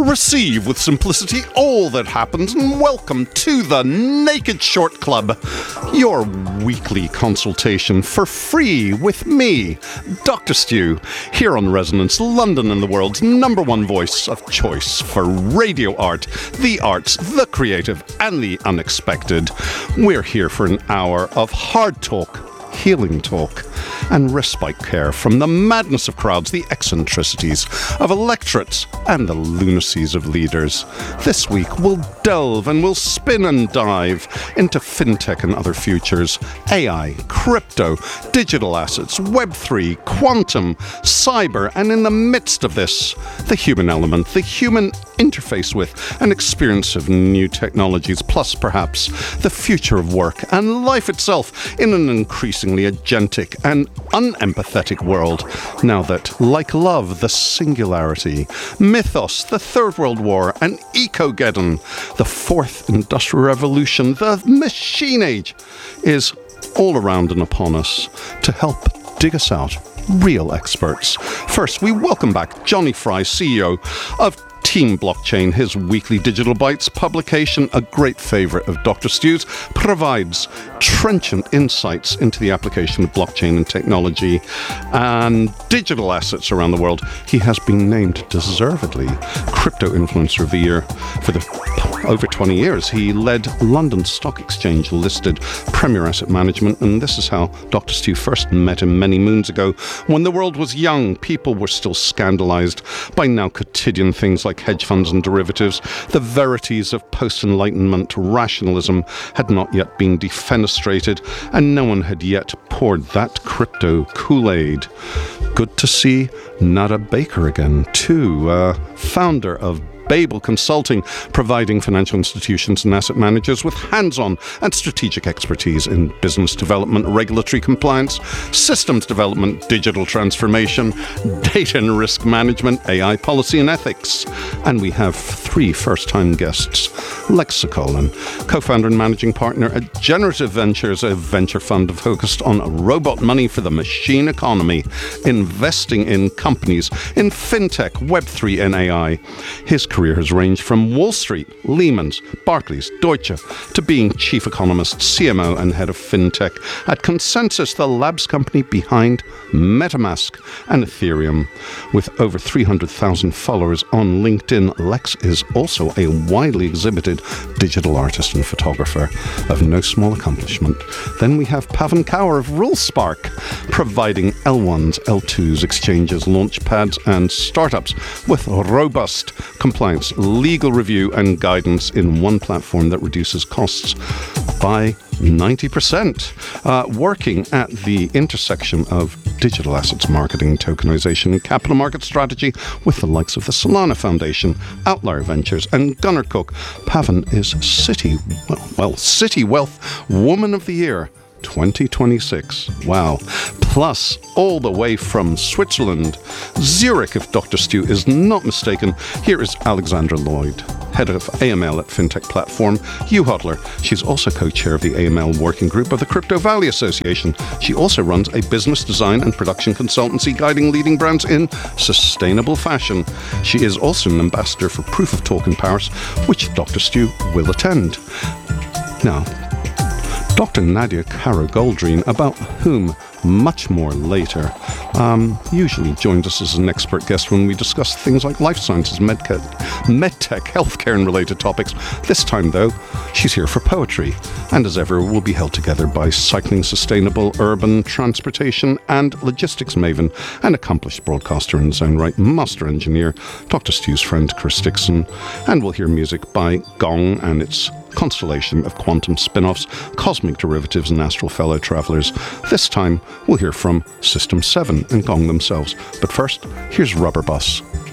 Receive with simplicity all that happens and welcome to the Naked Short Club, your weekly consultation for free with me, Dr. Stu, here on Resonance London and the world's #1 voice of choice for radio art, the arts, the creative and the unexpected. We're here for an hour of hard talk, healing talk and respite care from the madness of crowds, the eccentricities of electorates and the lunacies of leaders. This week we'll delve and we'll spin and dive into fintech and other futures, AI, crypto, digital assets, Web3, quantum, cyber, and in the midst of this, the human element, the human interface with and experience of new technologies, plus perhaps the future of work and life itself in an increasingly agentic and unempathetic world, now that, like love, the singularity, mythos, the Third World War, and Ecogeddon, the Fourth Industrial Revolution, the machine age, is all around and upon us. To help dig us out, real experts. First, we welcome back Johnny Fry, CEO of Team Blockchain. His weekly Digital Bytes publication, a great favourite of Dr. Stu's, provides trenchant insights into the application of blockchain and technology and digital assets around the world. He has been named deservedly Crypto Influencer of the Year for over 20 years. He led London Stock Exchange listed Premier Asset Management, and this is how Dr. Stu first met him many moons ago. When the world was young, people were still scandalised by now quotidian things like hedge funds and derivatives. The verities of post-Enlightenment rationalism had not yet been defenestrated, and no one had yet poured that crypto Kool-Aid. Good to see Nada Baker again, too, founder of Babel Consulting, providing financial institutions and asset managers with hands-on and strategic expertise in business development, regulatory compliance, systems development, digital transformation, data and risk management, AI policy and ethics. And we have 3 first-time guests. Lex Sokolin, co-founder and managing partner at Generative Ventures, a venture fund focused on robot money for the machine economy, investing in companies in fintech, Web3 and AI. His career has ranged from Wall Street, Lehman's, Barclays, Deutsche, to being chief economist, CMO and head of fintech at Consensus, the labs company behind MetaMask and Ethereum. With over 300,000 followers on LinkedIn, Lex is also a widely exhibited digital artist and photographer of no small accomplishment. Then we have Pavan Kaur of RuleSpark, providing L1s, L2s, exchanges, launchpads and startups with robust compliance, legal review and guidance in one platform that reduces costs by 90%, working at the intersection of digital assets marketing, tokenization and capital market strategy with the likes of the Solana Foundation, Outlier Ventures and Gunnar Cook. Pavan is City Wealth Woman of the Year 2026. Wow. Plus, all the way from Switzerland, Zurich, if Dr. Stu is not mistaken, here is Alexandra Lloyd, head of AML at fintech platform YouHodler. She's also co-chair of the AML working group of the Crypto Valley Association. She also runs a business design and production consultancy guiding leading brands in sustainable fashion. She is also an ambassador for Proof of Talk in Paris, which Dr. Stu will attend. Now, Dr. Nadia Kara-Goldreen, about whom much more later, usually joins us as an expert guest when we discuss things like life sciences, medtech, healthcare and related topics. This time, though, she's here for poetry, and as ever, will be held together by cycling, sustainable urban transportation and logistics maven and accomplished broadcaster in his own right, master engineer, Dr. Stu's friend Chris Dixon, and we'll hear music by Gong and its constellation of quantum spin-offs, cosmic derivatives and astral fellow travelers. This time, we'll hear from System 7 and Gong themselves. But first, here's Rubber Bus